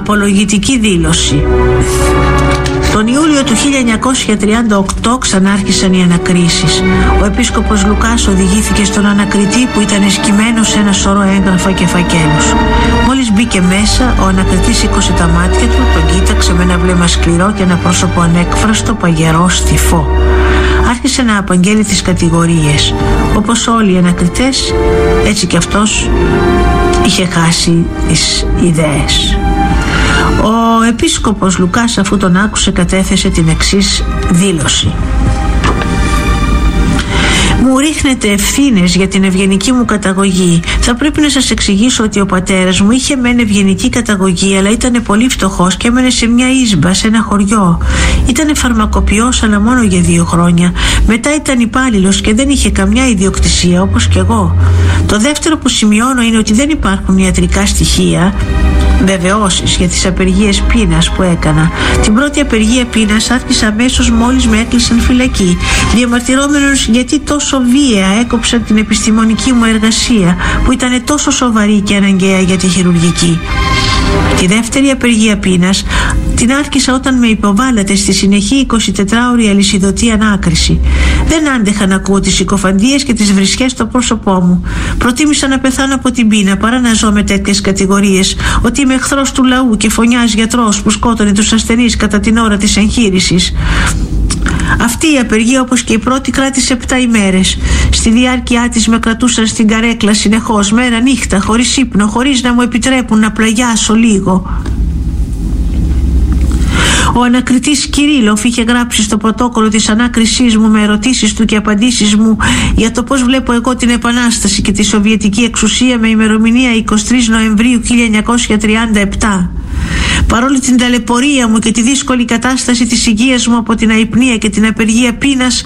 Απολογητική δήλωση. Τον Ιούλιο του 1938 ξανάρχισαν οι ανακρίσεις. Ο επίσκοπος Λουκάς οδηγήθηκε στον ανακριτή που ήταν εσκυμμένος σε ένα σωρό έγγραφα και φακέλους. Μόλις μπήκε μέσα, ο ανακριτής σήκωσε τα μάτια του, τον κοίταξε με ένα βλέμμα σκληρό και ένα πρόσωπο ανέκφραστο, παγερό, στιφό. Άρχισε να απαγγέλει τις κατηγορίες. Όπως όλοι οι ανακριτές, έτσι και αυτός είχε χάσει τις ιδέες. Ο επίσκοπος Λουκάς, αφού τον άκουσε, κατέθεσε την εξής δήλωση. Μου ρίχνετε ευθύνες για την ευγενική μου καταγωγή. Θα πρέπει να σας εξηγήσω ότι ο πατέρας μου είχε μεν ευγενική καταγωγή, αλλά ήταν πολύ φτωχός και έμενε σε μια ίσμπα, σε ένα χωριό. Ήτανε φαρμακοποιός, αλλά μόνο για 2 χρόνια. Μετά ήταν υπάλληλος και δεν είχε καμιά ιδιοκτησία, όπως και εγώ. Το δεύτερο που σημειώνω είναι ότι δεν υπάρχουν ιατρικά στοιχεία, βεβαιώσεις για τις απεργίες πείνας που έκανα. Την πρώτη απεργία πείνας άρχισα αμέσως μόλις με έκλεισαν φυλακή, διαμαρτυρόμενος γιατί τόσο βία έκοψαν την επιστημονική μου εργασία που ήταν τόσο σοβαρή και αναγκαία για τη χειρουργική. Τη δεύτερη απεργία πείνας την άρχισα όταν με υποβάλλατε στη συνεχή 24ωρη αλυσιδωτή ανάκριση. Δεν άντεχα να ακούω τις συκοφαντίες και τις βρισιές στο πρόσωπό μου. Προτίμησα να πεθάνω από την πείνα παρά να ζω με τέτοιες κατηγορίες, ότι είμαι εχθρός του λαού και φωνιάς γιατρός που σκότωνε τους ασθενείς κατά την ώρα της εγχείρησης. Αυτή η απεργία, όπως και η πρώτη, κράτησε 7 ημέρες. Στη διάρκεια της με κρατούσαν στην καρέκλα συνεχώς, μέρα νύχτα, χωρίς ύπνο, χωρίς να μου επιτρέπουν να πλαγιάσω λίγο. Ο ανακριτής Κυρίλοφ είχε γράψει στο πρωτόκολλο της ανάκρισής μου με ερωτήσεις του και απαντήσεις μου για το πώς βλέπω εγώ την Επανάσταση και τη Σοβιετική εξουσία με ημερομηνία 23 Νοεμβρίου 1937. Παρόλη την ταλαιπωρία μου και τη δύσκολη κατάσταση της υγείας μου από την αϊπνία και την απεργία πείνας,